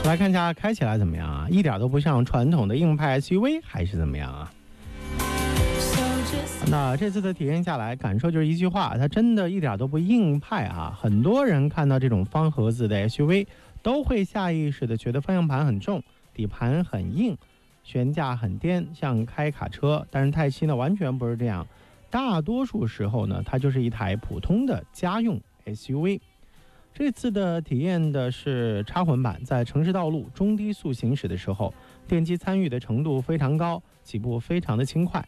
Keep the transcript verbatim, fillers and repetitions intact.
来看一下开起来怎么样啊？一点都不像传统的硬派 S U V， 还是怎么样啊？那这次的体验下来，感受就是一句话，它真的一点都不硬派啊！很多人看到这种方盒子的 S U V， 都会下意识的觉得方向盘很重，底盘很硬，悬架很颠，像开卡车。但是泰七呢，完全不是这样，大多数时候呢，它就是一台普通的家用 S U V。这次的体验的是插混版，在城市道路中低速行驶的时候，电机参与的程度非常高，起步非常的轻快。